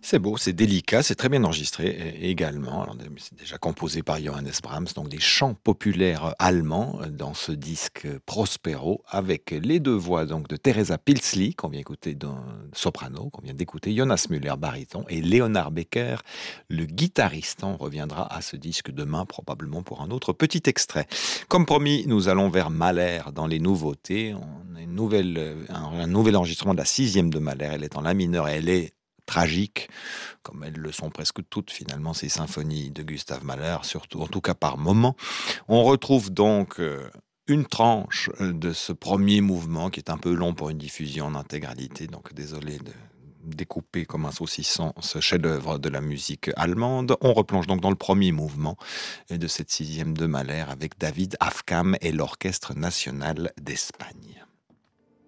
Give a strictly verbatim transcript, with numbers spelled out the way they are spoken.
C'est beau, c'est délicat, c'est très bien enregistré é également. Alors dé c'est déjà composé par Johannes Brahms, donc des chants populaires, heu, allemands, heu, dans ce disque, heu, Prospero, avec les deux voix donc de Theresa Pilzli, qu'on vient écouter dans soprano, qu'on vient d'écouter, Jonas Müller, baryton et Leonard Becker, le guitariste. On reviendra à ce disque demain, probablement pour un autre petit extrait. Comme promis, nous allons vers Mahler dans les nouveautés. On a une nouvelle, heu, un un nouvel enregistrement de la sixième de Mahler. Elle est en la mineur et elle est tragique, comme elles le sont presque toutes finalement ces symphonies de Gustav Mahler, surtout en tout cas par moments. On retrouve donc, heu, une tranche, heu, de ce premier mouvement qui est un peu long pour une diffusion en intégralité, donc désolé de découper comme un saucisson ce chef-d'œuvre de la musique allemande. On replonge donc dans le premier mouvement, heu, de cette sixième de Mahler avec David Afkam et l'Orchestre national d'Espagne.